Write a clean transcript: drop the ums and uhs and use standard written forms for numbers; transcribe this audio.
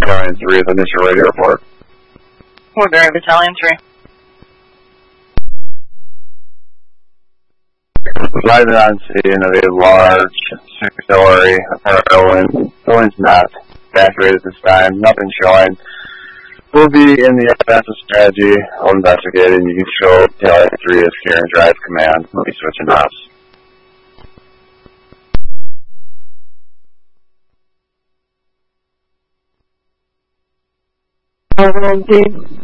Battalion 3 with initial radio report. Woodbury Battalion 3. Arriving on scene of a large 6-story apartment. Building's not evacuated at this time. Nothing showing. We'll be in the offensive strategy of investigating. You can show Battalion 3 as Karen Drive Command. We'll be switching ops. Team.